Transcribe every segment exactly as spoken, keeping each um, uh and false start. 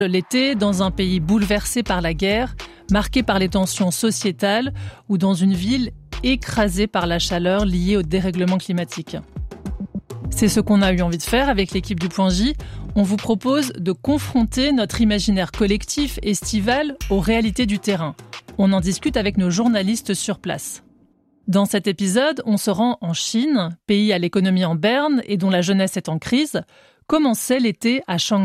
L'été, dans un pays bouleversé par la guerre, marqué par les tensions sociétales ou dans une ville écrasée par la chaleur liée au dérèglement climatique. C'est ce qu'on a eu envie de faire avec l'équipe du Point J. On vous propose de confronter notre imaginaire collectif estival aux réalités du terrain. On en discute avec nos journalistes sur place. Dans cet épisode, on se rend en Chine, pays à l'économie en berne et dont la jeunesse est en crise. Comment c'est l'été à Shanghai ?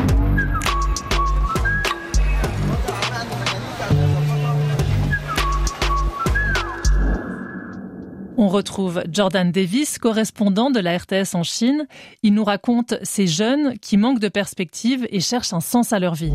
On retrouve Jordan Davis, correspondant de la R T S en Chine. Il nous raconte ces jeunes qui manquent de perspective et cherchent un sens à leur vie.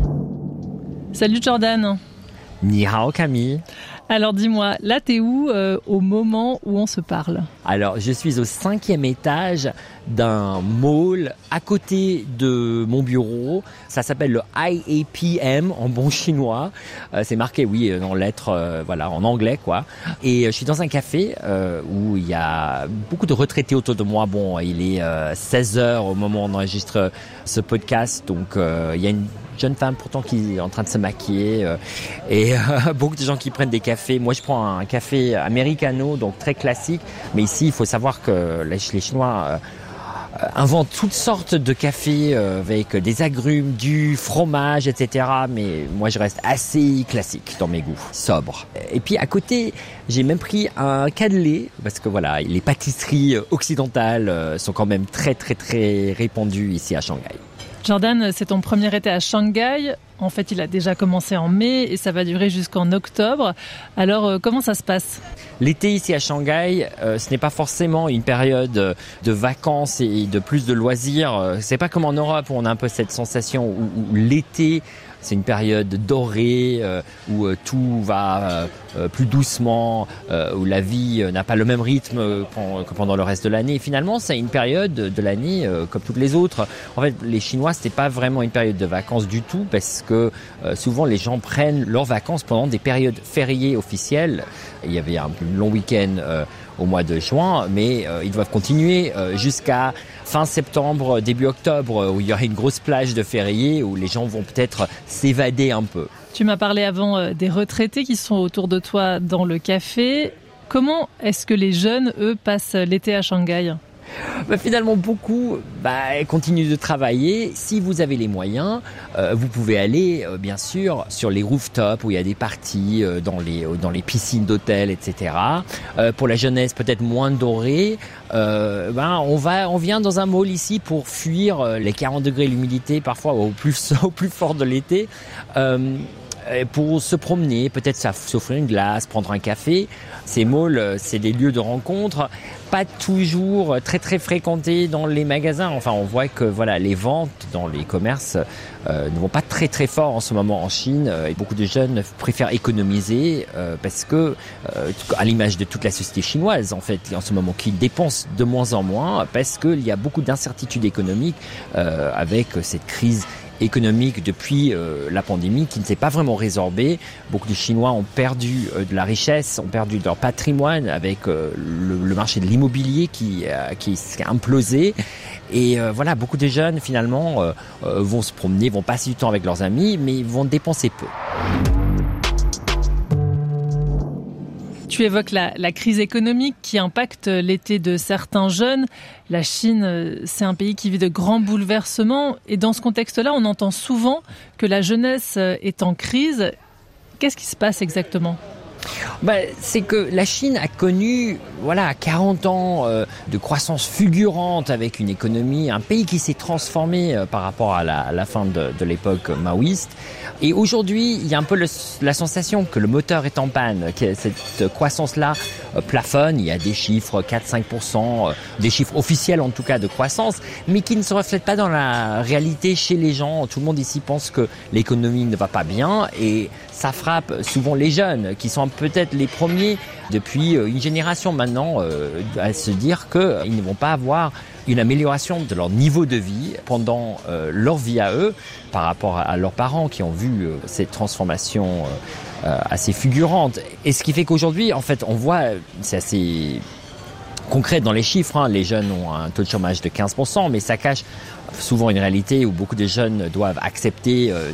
Salut Jordan. Ni hao Camille. Alors dis-moi, là t'es où euh, au moment où on se parle ? Alors je suis au cinquième étage d'un mall à côté de mon bureau. Ça s'appelle le I A P M en bon chinois. Euh, c'est marqué, oui, en lettres, euh, voilà, en anglais quoi. Et euh, je suis dans un café euh, où il y a beaucoup de retraités autour de moi. Bon, il est euh, seize heures au moment où on enregistre ce podcast, donc euh, il y a une jeune femme pourtant qui est en train de se maquiller euh, et euh, beaucoup de gens qui prennent des cafés. Moi, je prends un café americano, donc très classique. Mais ici, il faut savoir que les, les Chinois euh, inventent toutes sortes de cafés euh, avec des agrumes, du fromage, et cetera. Mais moi, je reste assez classique dans mes goûts, sobre. Et puis à côté, j'ai même pris un cannelé parce que voilà, les pâtisseries occidentales euh, sont quand même très très très répandues ici à Shanghai. Jordan, c'est ton premier été à Shanghai. En fait, il a déjà commencé en mai et ça va durer jusqu'en octobre. Alors, euh, comment ça se passe ? L'été ici à Shanghai, euh, ce n'est pas forcément une période de vacances et de plus de loisirs. C'est pas comme en Europe où on a un peu cette sensation où, où l'été, c'est une période dorée, euh, où euh, tout va euh, plus doucement, euh, où la vie euh, n'a pas le même rythme euh, que pendant le reste de l'année. Et finalement, c'est une période de l'année euh, comme toutes les autres. En fait, les Chinois, c'était pas vraiment une période de vacances du tout, parce que euh, souvent les gens prennent leurs vacances pendant des périodes fériées officielles. Il y avait un plus long week-end euh, au mois de juin, mais euh, ils doivent continuer euh, jusqu'à fin septembre, début octobre, où il y aura une grosse plage de fériés, où les gens vont peut-être s'évader un peu. Tu m'as parlé avant euh, des retraités qui sont autour de toi dans le café. Comment est-ce que les jeunes, eux, passent l'été à Shanghai ? Bah, finalement, beaucoup bah, continuent de travailler. Si vous avez les moyens, euh, vous pouvez aller, euh, bien sûr, sur les rooftops où il y a des parties, euh, dans les euh, dans les piscines d'hôtels, et cetera. Euh, pour la jeunesse, peut-être moins dorée. Euh, ben, on va, on vient dans un mall ici pour fuir les quarante degrés, l'humidité, parfois au plus au plus fort de l'été. Euh, pour se promener, peut-être s'offrir une glace, prendre un café. Ces malls, c'est des lieux de rencontre, pas toujours très très fréquentés dans les magasins. Enfin, on voit que voilà, les ventes dans les commerces euh, ne vont pas très très fort en ce moment en Chine. Et beaucoup de jeunes préfèrent économiser euh, parce que, euh, à l'image de toute la société chinoise en fait, en ce moment, qui dépense de moins en moins parce qu'il y a beaucoup d'incertitudes économiques euh, avec cette crise économique depuis euh, la pandémie qui ne s'est pas vraiment résorbée. Beaucoup de Chinois ont perdu euh, de la richesse, ont perdu de leur patrimoine avec euh, le, le marché de l'immobilier qui, euh, qui s'est implosé. Et euh, voilà, beaucoup de jeunes finalement euh, euh, vont se promener, vont passer du temps avec leurs amis, mais vont dépenser peu. Tu évoques la, la crise économique qui impacte l'été de certains jeunes. La Chine, c'est un pays qui vit de grands bouleversements. Et dans ce contexte-là, on entend souvent que la jeunesse est en crise. Qu'est-ce qui se passe exactement ? Ben, c'est que la Chine a connu voilà, quarante ans euh, de croissance fulgurante avec une économie, un pays qui s'est transformé euh, par rapport à la, à la fin de, de l'époque maoïste. Et aujourd'hui, il y a un peu le, la sensation que le moteur est en panne, que cette croissance-là euh, plafonne. Il y a des chiffres quatre à cinq pour cent, euh, des chiffres officiels en tout cas de croissance, mais qui ne se reflètent pas dans la réalité chez les gens. Tout le monde ici pense que l'économie ne va pas bien et ça frappe souvent les jeunes qui sont peut-être les premiers depuis une génération maintenant euh, à se dire qu'ils ne vont pas avoir une amélioration de leur niveau de vie pendant euh, leur vie à eux par rapport à leurs parents qui ont vu euh, cette transformation euh, assez fulgurante. Et ce qui fait qu'aujourd'hui, en fait, on voit, c'est assez concret dans les chiffres, hein, les jeunes ont un taux de chômage de quinze pour cent, mais ça cache souvent une réalité où beaucoup de jeunes doivent accepter euh,